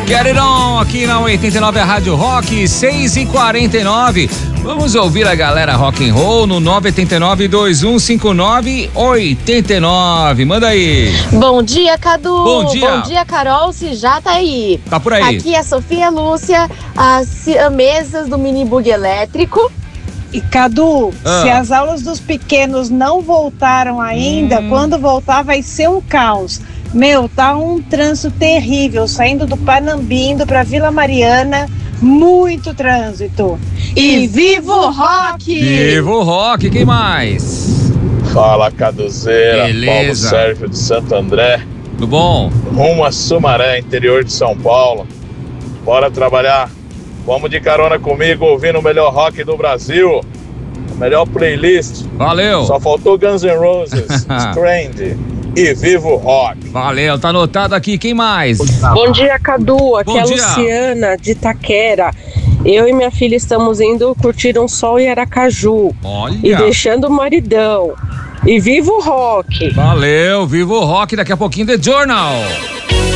Get It On, aqui na 89 a Rádio Rock, 6h49. Vamos ouvir a galera rock and roll no 989-2159-89. Manda aí. Bom dia, Cadu. Bom dia. Bom dia, Carol, se já tá aí. Tá por aí. Aqui é a Sofia Lúcia, as siamesas do mini bug elétrico. E Cadu, se as aulas dos pequenos não voltaram ainda, quando voltar vai ser um caos. Meu, tá um trânsito terrível, saindo do Panambi, indo pra Vila Mariana, muito trânsito. E viva o rock! Viva o rock, quem mais? Fala, Caduzeira. Beleza. Paulo Sérgio de Santo André. Tudo bom? Rumo a Sumaré, interior de São Paulo. Bora trabalhar. Vamos de carona comigo, ouvindo o melhor rock do Brasil. A melhor playlist. Valeu. Só faltou Guns N' Roses, Strand e Viva o Rock. Valeu, tá anotado aqui, quem mais? Bom dia, Cadu. Aqui Bom é a dia. Luciana, de Itaquera. Eu e minha filha estamos indo curtir um sol em Aracaju. Olha. E deixando o maridão. E viva o rock! Valeu, viva o rock, daqui a pouquinho The Journal.